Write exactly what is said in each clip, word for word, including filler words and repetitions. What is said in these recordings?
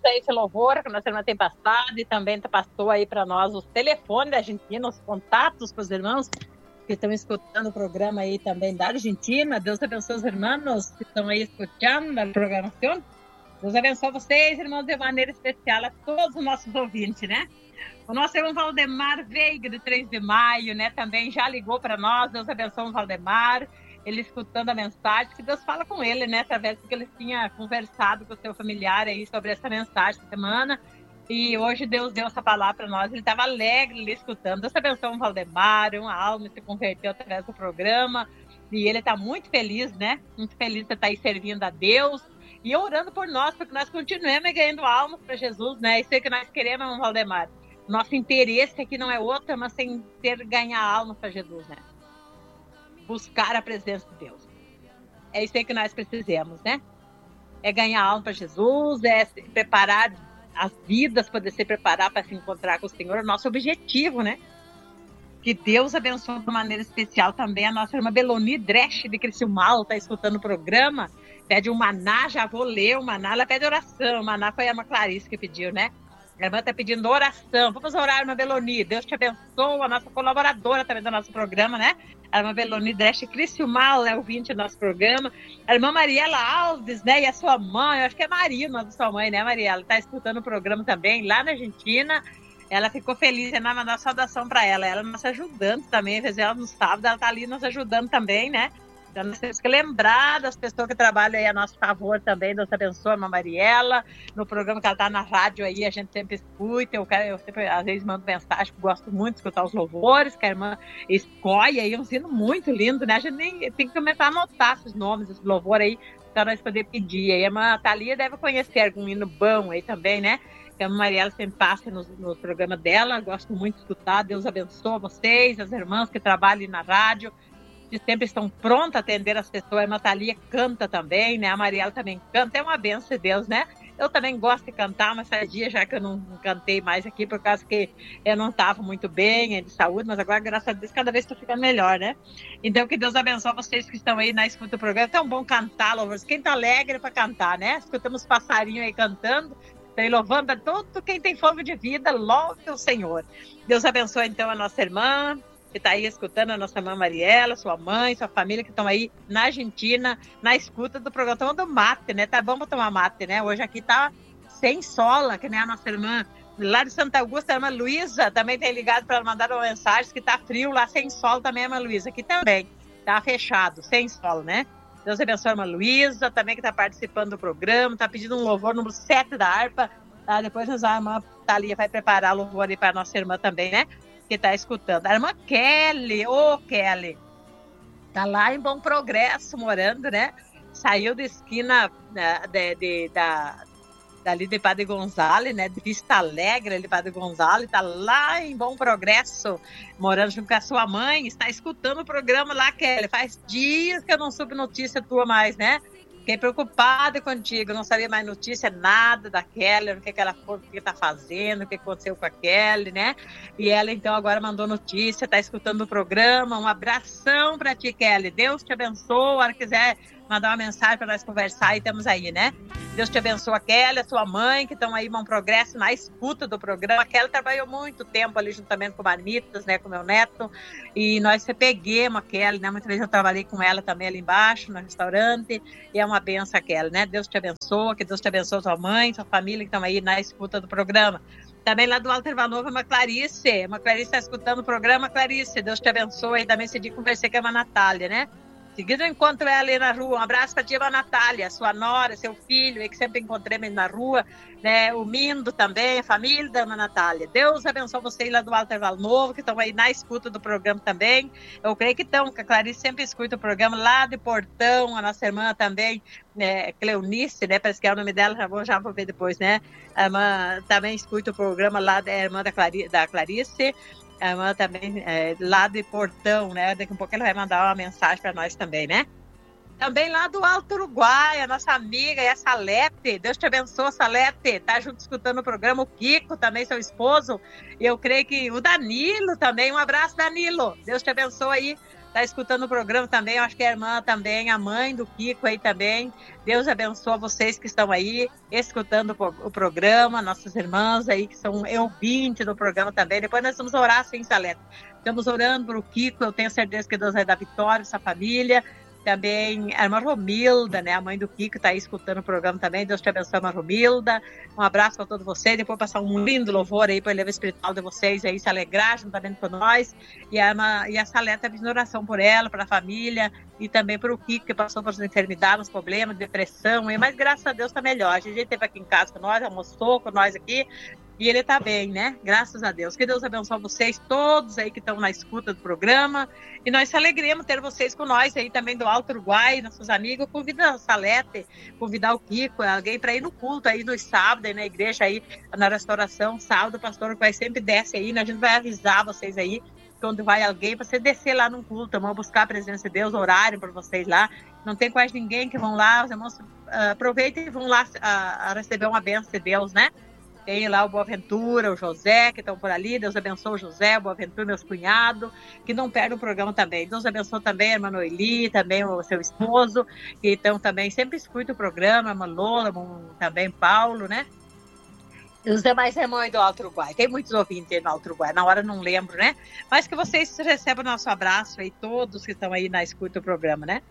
aí esse louvor que a nossa irmã tem passado e também passou aí para nós os telefones da Argentina, os contatos para os irmãos que estão escutando o programa aí também da Argentina. Deus abençoe os irmãos que estão aí escutando a programação. Deus abençoe vocês, irmãos, de maneira especial a todos os nossos ouvintes, né? O nosso irmão Valdemar Veiga, de três de maio, né? Também já ligou para nós. Deus abençoe o Valdemar. Ele escutando a mensagem, que Deus fala com ele, né? Através do que ele tinha conversado com o seu familiar aí sobre essa mensagem da semana. E hoje Deus deu essa palavra para nós. Ele estava alegre ali escutando. Deus abençoe o Valdemar, uma alma se converteu através do programa. E ele está muito feliz, né? Muito feliz de estar aí servindo a Deus. E orando por nós, para que nós continuemos ganhando almas para Jesus, né? Isso é que nós queremos, irmão Valdemar. Nosso interesse aqui não é outro, mas sem ter ganhar almas para Jesus, né? Buscar a presença de Deus. É isso aí que nós precisamos, né? É ganhar alma para Jesus, é se preparar as vidas, poder se preparar para se encontrar com o Senhor. É o nosso objetivo, né? Que Deus abençoe de maneira especial também a nossa irmã Beloni Dresch de Criciúmal, está escutando o programa. Pede um maná, já vou ler o maná. Ela pede oração. O maná foi a irmã Clarice que pediu, né? A irmã está pedindo oração. Vamos orar, irmã Beloni. Deus te abençoe, a nossa colaboradora também do nosso programa, né? A irmã Beloni Dresch Criciúmal é ouvinte do nosso programa. A irmã Mariela Alves, né? E a sua mãe, eu acho que é Maria, a sua mãe, né, Mariela? Está escutando o programa também lá na Argentina. Ela ficou feliz, ela mandou saudação para ela. Ela nos ajudando também, às vezes ela no sábado, ela está ali nos ajudando também, né? Então, nós temos que lembrar das pessoas que trabalham aí a nosso favor também. Deus abençoe a irmã Mariela. No programa que ela está na rádio aí, a gente sempre escuta. Eu, quero, eu sempre, às vezes, mando mensagem, que gosto muito de escutar os louvores, que a irmã escolhe aí, um sino muito lindo, né? A gente nem tem que começar a anotar esses nomes, esse louvor aí, para nós poder pedir. Aí a irmã Thalia deve conhecer algum hino bom aí também, né? Que a irmã Mariela sempre passa no, no programa dela. Gosto muito de escutar. Deus abençoe vocês, as irmãs que trabalham na rádio, que sempre estão prontas a atender as pessoas. A irmã Thalia canta também, né? A Mariela também canta. É uma benção de Deus, né? Eu também gosto de cantar, mas faz dia já que eu não, não cantei mais aqui, por causa que eu não estava muito bem de saúde, mas agora, graças a Deus, cada vez estou ficando melhor, né? Então, que Deus abençoe vocês que estão aí na escuta do programa. É tão bom cantar, louvores. Quem está alegre para cantar, né? Escutamos passarinho aí cantando. Estão louvando a todo quem tem fome de vida, louve o Senhor. Deus abençoe, então, a nossa irmã, que está aí escutando, a nossa irmã Mariela, sua mãe, sua família, que estão aí na Argentina, na escuta do programa, tomando mate, né? Tá bom para tomar mate, né? Hoje aqui tá sem sola, que nem a nossa irmã lá de Santa Augusta, a irmã Luísa, também tem ligado para ela mandar uma mensagem, que tá frio lá, sem sol também, a irmã Luísa. Aqui também, tá fechado, sem sol, né? Deus abençoe a irmã Luísa, também que está participando do programa, está pedindo um louvor número sete da harpa, tá? Depois a irmã Thalia vai preparar o louvor aí para a nossa irmã também, né? Que está escutando. A irmã Kelly, ô oh, Kelly, tá lá em Bom Progresso, morando, né? Saiu da esquina de, de, da, dali de Padre Gonzales, né? De Vista Alegre, de Padre Gonzales, tá lá em Bom Progresso, morando junto com a sua mãe, está escutando o programa lá, Kelly. Faz dias que eu não soube notícia tua mais, né? Fiquei preocupada contigo, não sabia mais notícia, nada da Kelly, o que, que ela foi, o que está fazendo, o que aconteceu com a Kelly, né? E ela, então, agora mandou notícia, está escutando o programa. Um abração para ti, Kelly. Deus te abençoe. Se quiser mandar uma mensagem para nós conversar, e estamos aí, né? Deus te abençoe, a Kelly, a sua mãe, que estão aí em Bom Progresso, na escuta do programa. A Kelly trabalhou muito tempo ali juntamente com o Manitas, né, com o meu neto, e nós peguemos a Kelly, né? Muitas vezes eu trabalhei com ela também ali embaixo, no restaurante, e é uma benção a Kelly, né? Deus te abençoe, que Deus te abençoe sua mãe, sua família, que estão aí na escuta do programa. Também lá do Alto Ervanova, uma Clarice, uma Clarice está escutando o programa. Clarice, Deus te abençoe. E também esse dia conversei com a irmã Natália, né? Seguido eu encontro ela ali na rua. Um abraço para a tia irmã Natália, sua nora, seu filho, aí que sempre encontrei na rua, né? O Mindo também, a família da irmã Natália. Deus abençoe vocês lá do Alto Erval Novo, que estão aí na escuta do programa também. Eu creio que estão, que a Clarice sempre escuta o programa lá de Portão, a nossa irmã também, né? Cleonice, né? Parece que é o nome dela, já vou, já vou ver depois, né? A irmã também escuta o programa lá da irmã da, Clari, da Clarice. A irmã também é, lá de Portão, né? Daqui a pouco ela vai mandar uma mensagem para nós também, né? Também lá do Alto Uruguai, a nossa amiga, a Salete. Deus te abençoe, Salete. Tá junto escutando o programa. O Kiko também, seu esposo. E eu creio que o Danilo também. Um abraço, Danilo. Deus te abençoe aí. está escutando o programa também, eu acho que a irmã também, a mãe do Kiko aí também. Deus abençoe vocês que estão aí escutando o programa, nossas irmãs aí que são ouvintes do programa também. Depois nós vamos orar, sim, Salete. Estamos orando para o Kiko, eu tenho certeza que Deus vai dar vitória, essa família. Também a irmã Romilda, né? A mãe do Kiko está aí escutando o programa também. Deus te abençoe, irmã Romilda. Um abraço para todos vocês. Depois passar um lindo louvor aí para o eleva espiritual de vocês aí, se alegrar juntamente com nós. E a, irmã, e a Saleta pedindo oração por ela, para a família e também para o Kiko, que passou por as enfermidades, problemas, depressão. E, mas graças a Deus está melhor. A gente esteve aqui em casa com nós, almoçou com nós aqui. E ele tá bem, né? Graças a Deus. Que Deus abençoe vocês todos aí que estão na escuta do programa. E nós se alegremos ter vocês com nós aí também do Alto Uruguai, nossos amigos. Convida a Salete, convidar o Kiko, alguém para ir no culto aí no sábado, aí na igreja aí, na restauração. Sábado, o pastor vai sempre desce aí, né? A gente vai avisar vocês aí quando vai alguém para você descer lá no culto. Vamos buscar a presença de Deus, horário para vocês lá. Não tem quase ninguém que vão lá. Os irmãos uh, aproveitem e vão lá uh, a receber uma bênção de Deus, né? Tem lá o Boaventura, o José, que estão por ali. Deus abençoe o José, o Boaventura, meus cunhados, que não perdem o programa também. Deus abençoe também a irmã Noeli, também o seu esposo, que então também sempre escuta o programa, a irmã Lola, também Paulo, né? E os demais irmãos do Alto Uruguai. Tem muitos ouvintes aí no Alto Uruguai, na hora não lembro, né? Mas que vocês recebam o nosso abraço aí, todos que estão aí na escuta do programa, né?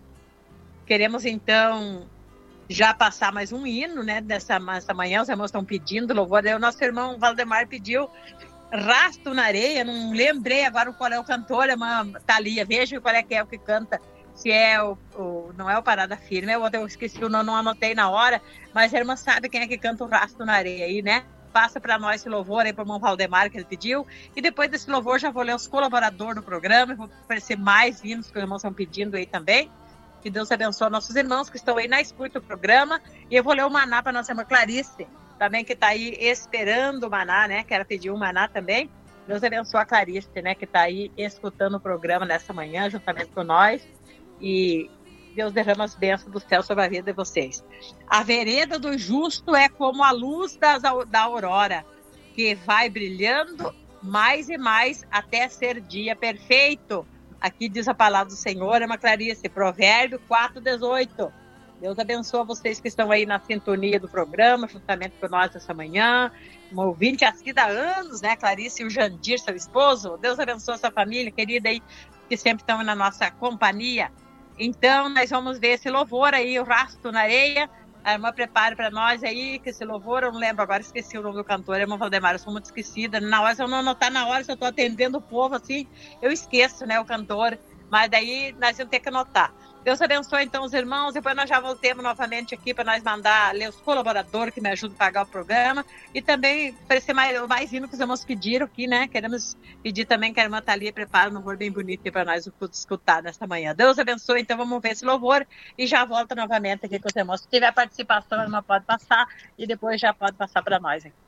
Queremos então já passar mais um hino, né, dessa, dessa manhã, os irmãos estão pedindo louvor, aí o nosso irmão Valdemar pediu Rasto na Areia, não lembrei agora qual é o cantor, a irmã Thalia, veja qual é que é o que canta, se é o, o não é o Parada Firme, eu, eu esqueci o nome, não anotei na hora, mas a irmã sabe quem é que canta o Rasto na Areia aí, né? Passa para nós esse louvor aí para o irmão Valdemar, que ele pediu, e depois desse louvor já vou ler os colaboradores do programa, vou oferecer mais hinos que os irmãos estão pedindo aí também. Que Deus abençoe nossos irmãos que estão aí na escuta do programa. E eu vou ler o maná para nossa irmã Clarice, também que está aí esperando o maná, né? Que ela pediu o maná também. Deus abençoe a Clarice, né? Que está aí escutando o programa nessa manhã, juntamente com nós. E Deus derrama as bênçãos do céu sobre a vida de vocês. A vereda do justo é como a luz das, da aurora, que vai brilhando mais e mais até ser dia perfeito. Aqui diz a palavra do Senhor, é uma Clarice, Provérbio quatro, dezoito. Deus abençoe vocês que estão aí na sintonia do programa, juntamente com nós essa manhã. Um ouvinte assim há anos, né, Clarice e o Jandir, seu esposo. Deus abençoe essa família querida aí, que sempre estão na nossa companhia. Então, nós vamos ver esse louvor aí, o Rasto na Areia. A irmã prepare para nós aí, que esse louvor, eu não lembro agora, esqueci o nome do cantor, a irmã Valdemar, eu sou muito esquecida. Na hora, se eu não anotar na hora, se eu estou atendendo o povo assim, eu esqueço, né, o cantor, mas daí nós vamos ter que anotar. Deus abençoe então os irmãos, depois nós já voltemos novamente aqui para nós mandar ler os colaboradores que me ajudam a pagar o programa e também oferecer mais, mais hino que os irmãos pediram aqui, né? Queremos pedir também que a irmã Thalia prepare um louvor bem bonito para nós escutar nesta manhã. Deus abençoe, então vamos ver esse louvor e já volta novamente aqui com os irmãos. Se tiver participação, a irmã pode passar e depois já pode passar para nós aqui.